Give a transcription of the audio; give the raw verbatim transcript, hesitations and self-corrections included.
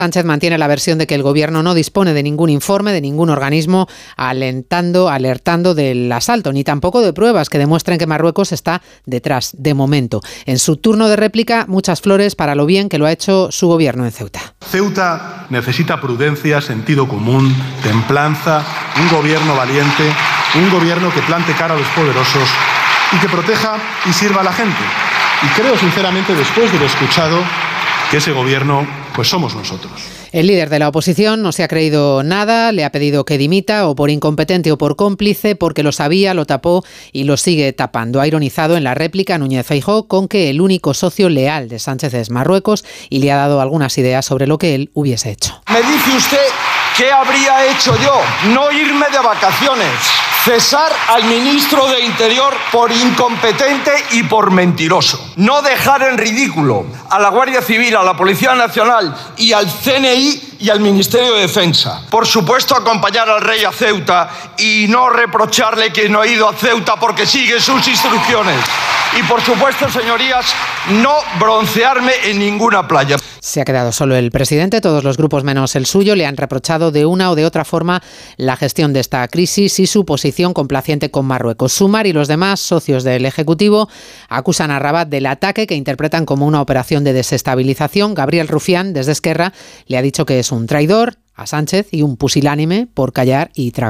Sánchez mantiene la versión de que el gobierno no dispone de ningún informe, de ningún organismo alentando, alertando del asalto, ni tampoco de pruebas que demuestren que Marruecos está detrás, de momento. En su turno de réplica, muchas flores para lo bien que lo ha hecho su gobierno en Ceuta. Ceuta necesita prudencia, sentido común, templanza, un gobierno valiente, un gobierno que plante cara a los poderosos y que proteja y sirva a la gente. Y creo sinceramente, después de lo escuchado, que ese gobierno, pues somos nosotros. El líder de la oposición no se ha creído nada, le ha pedido que dimita o por incompetente o por cómplice, porque lo sabía, lo tapó y lo sigue tapando. Ha ironizado en la réplica Núñez Feijóo con que el único socio leal de Sánchez es Marruecos y le ha dado algunas ideas sobre lo que él hubiese hecho. Me dice usted, ¿qué habría hecho yo? No irme de vacaciones. Cesar al ministro de Interior por incompetente y por mentiroso. No dejar en ridículo a la Guardia Civil, a la Policía Nacional y al C N I y al Ministerio de Defensa. Por supuesto, acompañar al rey a Ceuta y no reprocharle que no ha ido a Ceuta porque sigue sus instrucciones. Y por supuesto, señorías, no broncearme en ninguna playa. Se ha quedado solo el presidente, todos los grupos menos el suyo le han reprochado de una o de otra forma la gestión de esta crisis y su posición complaciente con Marruecos. Sumar y los demás socios del Ejecutivo acusan a Rabat del ataque que interpretan como una operación de desestabilización. Gabriel Rufián, desde Esquerra, le ha dicho que es un traidor a Sánchez y un pusilánime por callar y tragar.